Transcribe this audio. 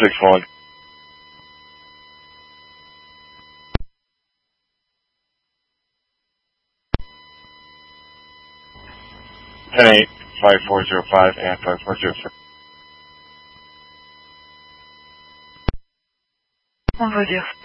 6-1. 10-8, 5405 and 5406. On va dire